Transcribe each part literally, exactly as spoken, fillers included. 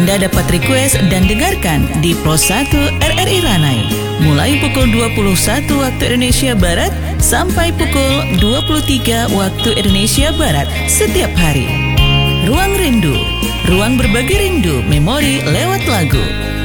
Anda dapat request dan dengarkan di Pros satu R R I Ranai mulai pukul dua puluh satu waktu Indonesia Barat sampai pukul dua puluh tiga waktu Indonesia Barat setiap hari. Ruang Rindu, ruang berbagi rindu memori lewat lagu.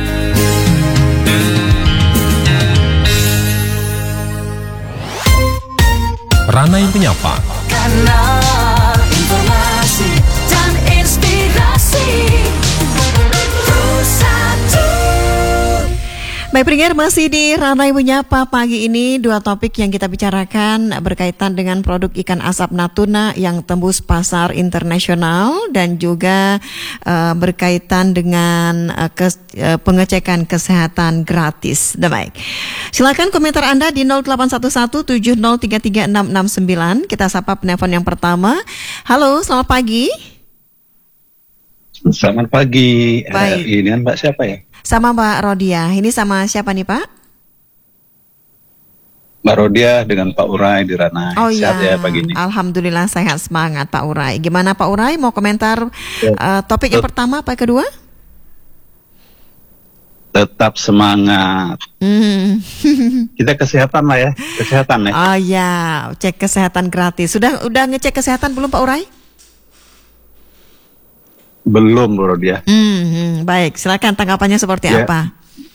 Ranai Menyapa. Kanal informasi dan inspirasi. Pros satu. Baik pendengar, masih di Ranai Menyapa pagi ini, dua topik yang kita bicarakan berkaitan dengan produk ikan asap Natuna yang tembus pasar internasional dan juga uh, berkaitan dengan uh, kes, uh, pengecekan kesehatan gratis. Baik, silakan komentar Anda di nol delapan satu satu tujuh nol tiga tiga enam enam sembilan. Kita sapa penelpon yang pertama. Halo, selamat pagi. Selamat pagi. Baik. Uh, ini Mbak siapa ya? Sama Mbak Rodia. Ini sama siapa nih Pak? Mbak Rodia dengan Pak Urai di Ranai. Oh sehat iya, ya pagi ini. Alhamdulillah sehat, semangat Pak Urai. Gimana Pak Urai, mau komentar ya. uh, topik yang pertama apa kedua? Tetap semangat. Hmm. Kita kesehatan lah ya, kesehatan ya. Oh ya, cek kesehatan gratis. Sudah udah ngecek kesehatan belum Pak Urai? Belum Bu Rodia. Hmm, hmm, baik, silakan tanggapannya seperti ya. apa?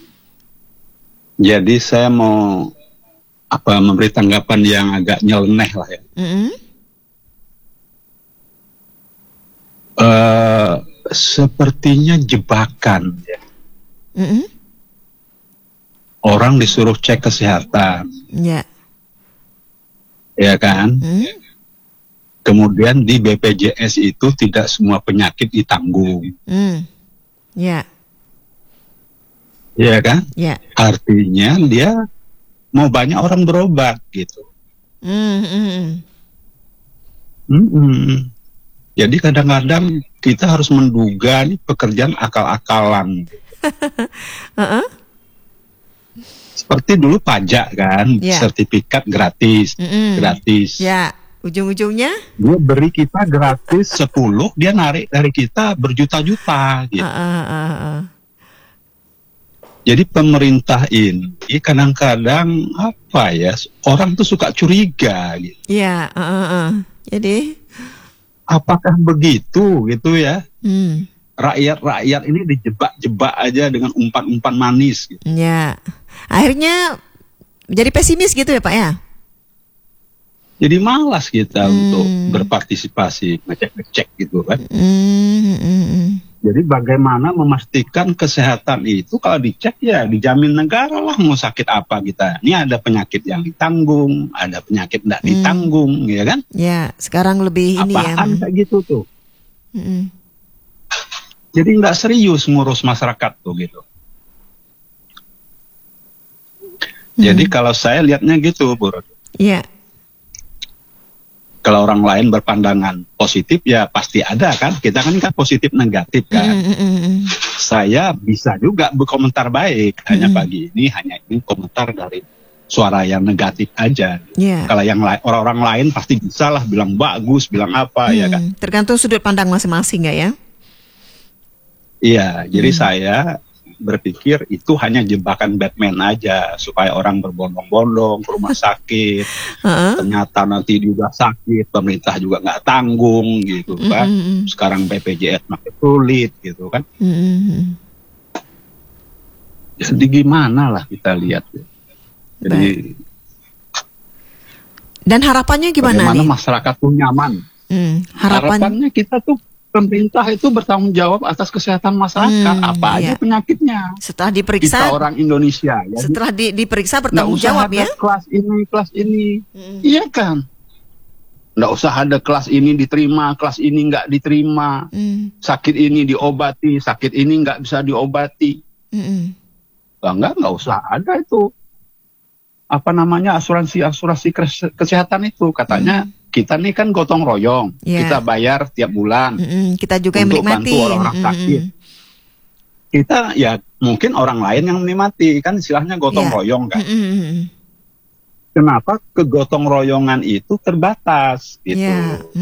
Jadi saya mau apa memberi tanggapan yang agak nyeleneh lah ya. Mm-hmm. Uh, sepertinya jebakan ya. Mm-hmm. Orang disuruh cek kesehatan, Ya. ya kan? Mm-hmm. Kemudian di B P J S itu tidak semua penyakit ditanggung. Mm. Ya. Iya kan? Ya. Artinya dia mau banyak orang berobat gitu. Mm-hmm. Mm-mm. Jadi kadang-kadang kita harus menduga nih pekerjaan akal-akalan. uh-uh. Seperti dulu pajak kan, Ya. sertifikat gratis, Mm-mm. gratis. Ya, ujung-ujungnya? Dia beri kita gratis sepuluh, dia narik dari kita berjuta-juta gitu. Uh-uh, uh-uh. Jadi pemerintah ini kadang-kadang apa ya, orang tuh suka curiga gitu. Ya, uh-uh, uh. Jadi? Apakah begitu gitu ya? Hmm. Rakyat-rakyat ini dijebak-jebak aja dengan umpan-umpan manis gitu. Ya, akhirnya jadi pesimis gitu ya Pak ya? Jadi malas kita Hmm. untuk berpartisipasi, ngecek-ngecek gitu kan. Hmm, hmm, hmm. Jadi bagaimana memastikan kesehatan itu kalau dicek ya dijamin negara lah, mau sakit apa kita. Ini ada penyakit yang ditanggung, ada penyakit tidak Hmm. ditanggung, ya kan? Ya, sekarang lebih ini ya. Apaan kayak gitu tuh. Hmm. Jadi nggak serius ngurus masyarakat tuh gitu. Jadi Hmm. kalau saya lihatnya gitu, Bu Rod. Ya. Kalau orang lain berpandangan positif ya pasti ada kan. Kita kan kan positif negatif kan. Hmm, hmm, hmm, hmm. Saya bisa juga berkomentar baik. Hanya Hmm. pagi ini hanya ini komentar dari suara yang negatif aja. Ya. Kalau yang lain, orang-orang lain pasti bisa lah bilang bagus, bilang apa ya kan. Hmm, tergantung sudut pandang masing-masing nggak ya? Iya, jadi Hmm. saya berpikir itu hanya jebakan Batman aja supaya orang berbondong-bondong ke rumah sakit. Uh-uh. Ternyata nanti juga sakit, pemerintah juga nggak tanggung gitu kan. Mm-mm. Sekarang B P J S makin sulit gitu kan. Mm-mm. Jadi gimana lah kita lihat. Jadi Dan harapannya gimana bagaimana nih? masyarakat tuh nyaman. Hmm, harapan. Harapannya kita tuh pemerintah itu bertanggung jawab atas kesehatan masyarakat. Hmm, apa aja iya. penyakitnya. Setelah Kita diperiksa, orang Indonesia. Ya, setelah di, diperiksa nggak bertanggung usah jawab ada ya. kelas ini, kelas ini. Hmm. Iya kan? Nggak usah ada kelas ini diterima, kelas ini nggak diterima. Hmm. Sakit ini diobati, sakit ini nggak bisa diobati. Mm-mm. Nah, enggak, nggak usah ada itu. Apa namanya asuransi-asuransi kes- kesehatan itu. Katanya kita nih kan gotong royong. Ya. Kita bayar tiap bulan. Mm-mm. Kita juga yang Untuk menikmati. bantu orang-orang Mm-mm. sakit. Kita ya mungkin orang lain yang menikmati. Kan istilahnya gotong Ya. royong kan. Mm-mm. Kenapa kegotong royongan itu terbatas gitu. Ya.